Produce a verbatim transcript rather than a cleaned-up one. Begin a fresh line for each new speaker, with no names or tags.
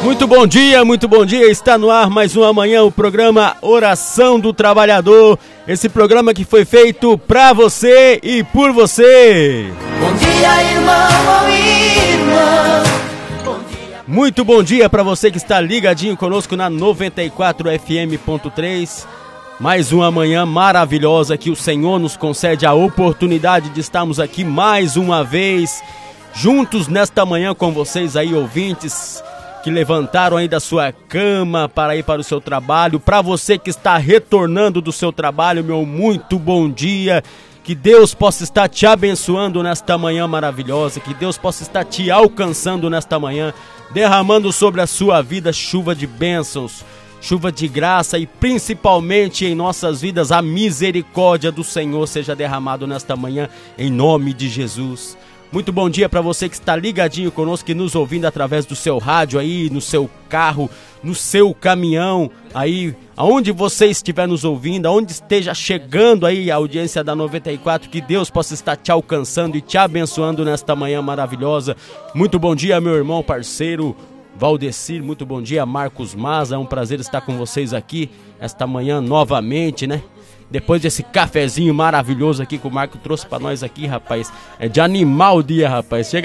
Muito bom dia, muito bom dia. Está no ar mais uma manhã o programa Oração do Trabalhador. Esse programa que foi feito pra você e por você.
Bom dia, irmão ou irmã. Bom dia.
Muito bom dia pra você que está ligadinho conosco na noventa e quatro F M ponto três. Mais uma manhã maravilhosa que o Senhor nos concede a oportunidade de estarmos aqui mais uma vez, juntos nesta manhã com vocês aí, ouvintes, que levantaram aí da sua cama para ir para o seu trabalho. Para você que está retornando do seu trabalho, meu muito bom dia. Que Deus possa estar te abençoando nesta manhã maravilhosa, que Deus possa estar te alcançando nesta manhã, derramando sobre a sua vida chuva de bênçãos, chuva de graça e principalmente em nossas vidas a misericórdia do Senhor seja derramado nesta manhã em nome de Jesus. Muito bom dia para você que está ligadinho conosco e nos ouvindo através do seu rádio aí, no seu carro, no seu caminhão, aí, aonde você estiver nos ouvindo, aonde esteja chegando aí a audiência da noventa e quatro, que Deus possa estar te alcançando e te abençoando nesta manhã maravilhosa. Muito bom dia, meu irmão, parceiro Valdecir, muito bom dia, Marcos Maza, é um prazer estar com vocês aqui esta manhã novamente, né? Depois desse cafezinho maravilhoso aqui que o Marco trouxe pra nós aqui, rapaz. É de animar o dia, rapaz. Chega